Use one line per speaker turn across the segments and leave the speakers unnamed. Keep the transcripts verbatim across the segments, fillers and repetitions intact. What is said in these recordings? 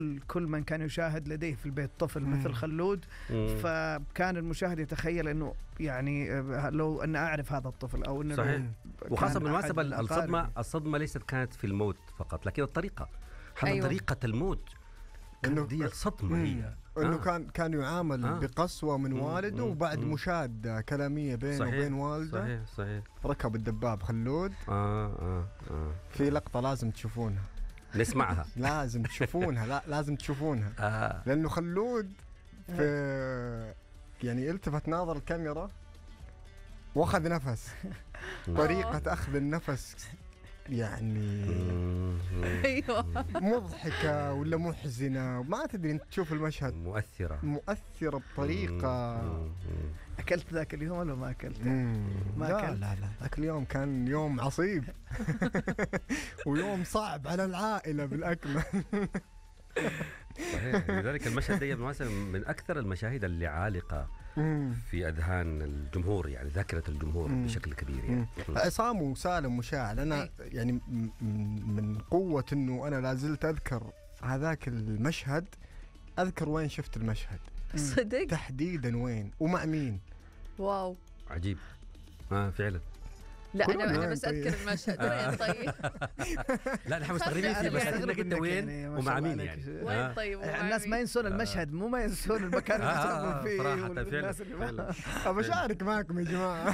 كل من كان يشاهد لديه في البيت طفل
مم.
مثل خلود،
مم.
فكان المشاهد يتخيل انه يعني لو ان اعرف هذا الطفل او انه
صحيح. وخاصة
كان
بالمناسبة
أحد
الصدمة
أقاربي.
الصدمة ليست كانت في الموت فقط، لكن الطريقة حتى
أيوة.
طريقة الموت
إنه
دي الصدمة
مم.
هي
انه
آه.
كان كان يعامل
آه.
بقسوه من
مم.
والده،
مم.
وبعد
مم.
مشاهده كلاميه بينه
صحيح.
وبين والده
صحيح صحيح
ركب الدباب خلود.
آه آه آه.
في لقطه لازم تشوفونها،
نسمعها.
لازم تشوفونها، لا لازم تشوفونها،
آه.
لانه خلود في يعني التفت ناظر الكاميرا واخذ نفس. طريقه اخذ النفس يعني
ايوه
مضحكه ولا محزنه، ما تدري انت تشوف المشهد
مؤثرة
مؤثره بطريقه.
اكلت ذاك اليوم ولا ما اكلت؟
مم.
ما
لا
أكلت.
لا لا ذاك اليوم كان يوم عصيب ويوم صعب على العائلة بالأكمل.
صحيح. لذلك المشهد ده بالمناسبة من أكثر المشاهد اللي عالقة
مم.
في أذهان الجمهور، يعني ذاكرة الجمهور
مم.
بشكل كبير يعني.
مم. عصام وسالم وشاعل أنا يعني م- م- من قوة إنه أنا لازلت أذكر هذاك المشهد، أذكر وين شفت المشهد
صدق
تحديدا، وين ومع مين.
واو
عجيب. آه فعلا.
لا
كلنا
انا انا
وين
بس
طيب؟
اذكر المشهد وين طيب
لا نحن مستغربين فيه، بس أنت قلت وين ومع مين يعني.
وين طيب ومع
الناس ما
مين؟
ينسون المشهد، مو ما ينسون المكان اللي يشربون فيه
صراحة فعلا
والناس اللي
فعلا.
أبى أشارك معكم يا جماعة.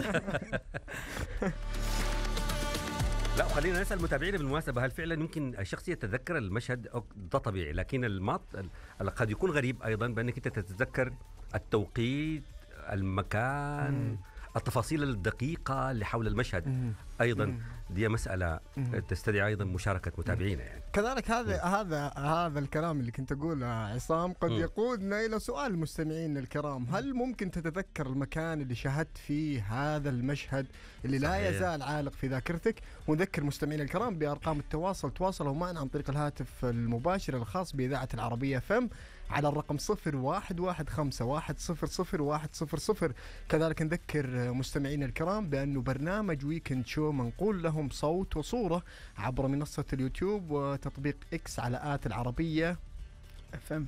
لا خلينا نسأل متابعينا بالمناسبة، هل فعلا يمكن الشخص يتذكر المشهد؟ ده طبيعي، لكن الماط قد يكون غريب أيضا بأنك أنت تتذكر التوقيت، المكان،
مم.
التفاصيل الدقيقة اللي حول المشهد.
مم.
أيضا
مم.
دي مسألة
مم.
تستدعي أيضا مشاركة متابعينا يعني.
كذلك هذا هذا هذا الكلام اللي كنت أقوله عصام قد
م.
يقودنا إلى سؤال المستمعين الكرام: هل ممكن تتذكر المكان اللي شاهدت فيه هذا المشهد اللي لا
صحيح.
يزال عالق في ذاكرتك؟ ونذكر مستمعين الكرام بأرقام التواصل، تواصلوا معنا عن طريق الهاتف المباشر الخاص بإذاعة العربية فم على الرقم صفر واحد واحد خمسة واحد صفر صفر واحد صفر صفر. كذلك نذكر مستمعين الكرام بأنه برنامج ويكند شو منقول لهم صوت وصورة عبر منصة اليوتيوب وتطبيق إكس على آت العربية
فهم.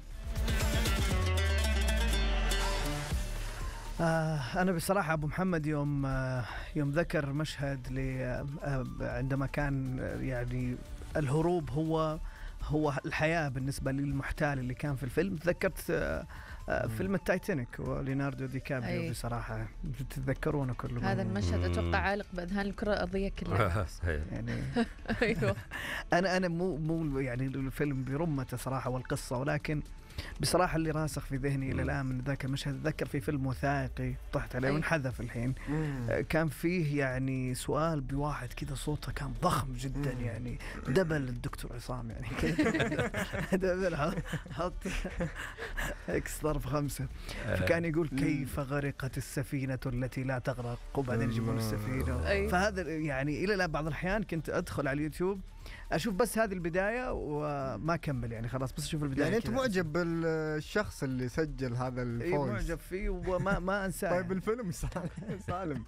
آه أنا بصراحة أبو محمد يوم آه يوم ذكر مشهد ل آه عندما كان آه يعني الهروب هو هو الحياة بالنسبة للمحتال اللي كان في الفيلم، تذكرت آه آه فيلم التايتانيك وليوناردو دي كابريو.
أي.
بصراحة تتذكرونه كلهم
هذا المشهد اتوقع عالق باذهان الكره الارضيه كلها.
صحيح.
يعني
ايوه
أنا أنا مو مو يعني الفيلم برمته صراحة والقصة، ولكن بصراحة اللي راسخ في ذهني إلى الآن من ذاك المشهد، أتذكر في فيلم وثائقي طحت عليه
أي.
وانحذف الحين، كان فيه يعني سؤال بواحد كذا صوته كان ضخم جدا، يعني دبل الدكتور عصام يعني دبل حط اكس ضرب خمسة، فكان يقول كيف غرقت السفينة التي لا تغرق، وبعدين يجيبون السفينة.
أي.
فهذا يعني إلى الآن بعض الأحيان كنت أدخل على اليوتيوب أشوف بس هذه البداية وما كمل، يعني خلاص بس أشوف البداية.
يعني أنت
كذا.
معجب بالشخص اللي سجل هذا
إيه
الفويس؟
معجب فيه وما ما أنساه.
طيب الفيلم سالم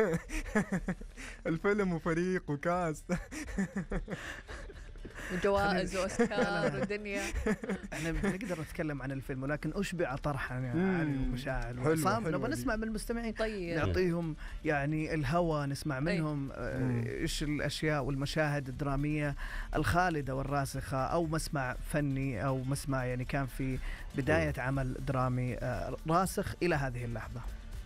الفيلم وفريق وكاست
وجوائز واوسكار ودنيا.
احنا بنقدر نتكلم عن الفيلم ولكن اشبع طرحا يعني
مم.
علي ومشاعل
حلوة،
وعصام،
حلوة
نبغى
دي.
نسمع من المستمعين،
طيب
نعطيهم يعني الهوى، نسمع منهم آه،
مم.
ايش الاشياء والمشاهد الدراميه الخالده والراسخه، او مسمع فني او مسمع يعني كان في بدايه عمل درامي آه، راسخ الى هذه اللحظه.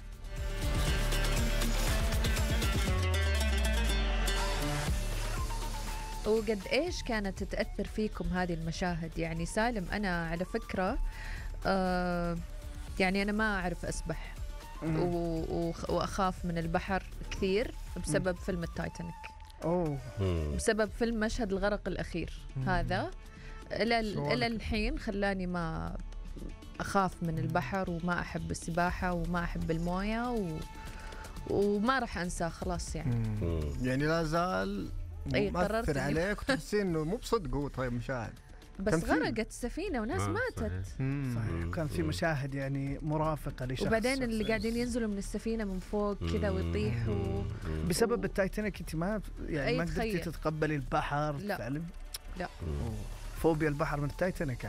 وقد إيش كانت تتأثر فيكم هذه المشاهد؟ يعني سالم أنا على فكرة آه يعني أنا ما أعرف أسبح و- وأخاف من البحر كثير بسبب فيلم التايتانيك،
اوه
بسبب فيلم مشهد الغرق الأخير هذا إلى إلى الحين خلاني ما أخاف من البحر وما أحب السباحة وما أحب الموية و... وما راح أنسى خلاص يعني.
يعني لا زال
أي قررت
مؤثر
إني-
عليك وتحسين إنه مو بصدق هو. طيب مشاهد
بس
كان في-
غرقت السفينة وناس
آه،
ماتت.
صحيح، كان في مشاهد يعني مرافقه لشخص،
وبعدين اللي قاعدين ينزلوا من السفينة من فوق كذا ويطيحوا
بسبب التايتانيك انت ما يعني
أي
ما قدرتي
تخيل.
تتقبلي البحر
لا.
فعلا؟
لا
فوبيا البحر من التايتانيك.